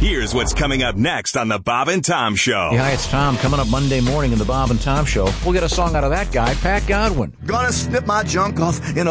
Here's what's coming up next on the Bob and Tom Show. Hey, hi, it's Tom. Coming up Monday morning in the Bob and Tom Show, we'll get a song out of that guy, Pat Godwin. Gonna snip my junk off in a